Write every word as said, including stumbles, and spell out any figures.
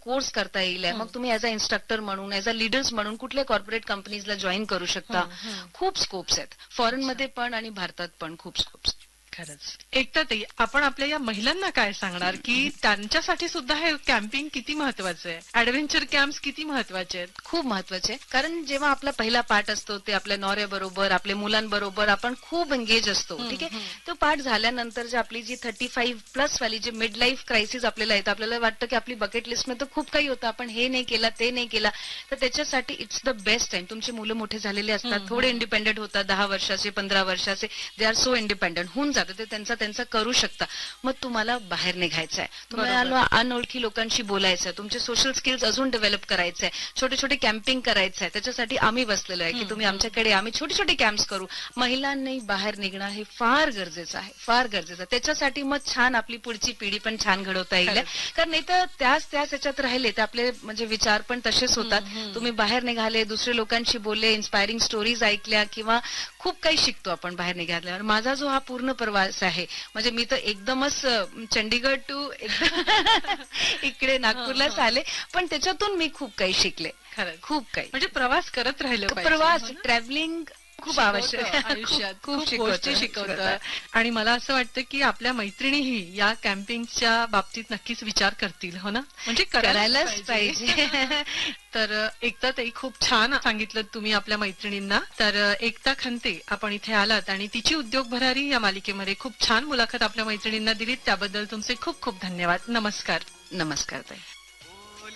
Course करता येईल, मग तुम्ही ऍज अ इन्स्ट्रक्टर म्हणून, ऍज अ लीडर्स म्हणून कुठल्या कॉर्पोरेट कंपनीजला जॉईन करू शकता. खूप स्कोप्स आहेत फॉरेन मध्ये पण आणि भारतात पण खूप स्कोप्स. खरंच. एकता ताई, आपण आपल्या या महिलांना काय सांगणार की त्यांच्यासाठी सुद्धा हे कॅम्पिंग किती महत्वाचं आहे, ऍडव्हेंचर कॅम्प्स किती महत्वाचे आहेत? खूप महत्वाचे, कारण जेव्हा आपला पहिला पाठ असतो ते आपल्या नवऱ्याबरोबर, आपल्या मुलांबरोबर आपण खूप एंगेज असतो. ठीक आहे, तो पाठ झाल्यानंतर जे आपली जी थर्टी फाईव्ह प्लस वाली जी मिड लाईफ क्रायसिस आपल्याला येतं, आपल्याला वाटतं की आपली बकेट लिस्ट मध्ये खूप काही होतं, आपण हे नाही केलं, ते नाही केलं, तर त्याच्यासाठी इट्स द बेस्ट टाइम. तुमचे मुलं मोठे झालेले असतात, थोडे इंडिपेंडेंट होतात, दहा वर्षाचे, पंधरा वर्षाचे, दे आर सो इंडिपेंडेंट होऊन जातं, ते त्यांचा त्यांचा करू शकता. मग तुम्हाला बाहेर निघायचं आहे, तुम्हाला अनोळखी लोकांशी बोलायचं आहे, तुमचे सोशल स्किल्स अजून डेव्हलप करायचे आहे, छोटे छोटे कॅम्पिंग करायचं आहे. त्याच्यासाठी आम्ही बसलेलो आहे की तुम्ही आमच्याकडे, आम्ही छोटे छोटे कॅम्प्स करू. महिलांनी बाहेर निघणं हे फार गरजेचं आहे, फार गरजेचं आहे. त्याच्यासाठी मग छान आपली पुढची पिढी पण छान घडवता येईल. कारण नाही तर त्याच त्याच याच्यात राहिले तर आपले म्हणजे विचार पण तसेच होतात. तुम्ही बाहेर निघाले, दुसऱ्या लोकांशी बोलले, इन्स्पायरिंग स्टोरीज ऐकल्या, किंवा खूप काही शिकतो आपण बाहेर निघाल्यावर. माझा जो हा पूर्ण प्रवास आहे, म्हणजे मी तर एकदमच चंडीगड टू इकडे नागपूरलाच आले, पण त्याच्यातून मी खूप काही शिकले. खरंच, खूप काही म्हणजे प्रवास करत राहिलं पाहिजे. प्रवास, ट्रॅव्हलिंग खूप आवश्यक आयुष्यात, खूप गोष्टी शिकवतं. आणि मला असं वाटतं की आपल्या मैत्रिणीही या कॅम्पिंगच्या बाबतीत नक्कीच विचार करतील, हो ना? म्हणजे करायलाच पाहिजे. तर एकता ताई, खूप छान सांगितलं तुम्ही आपल्या मैत्रिणींना. तर एकता खंते, आपण इथे आलात आणि तिची उद्योग भरारी या मालिकेमध्ये खूप छान मुलाखत आपल्या मैत्रिणींना दिलीत, त्याबद्दल तुमचे खूप खूप धन्यवाद. नमस्कार. नमस्कार ताई.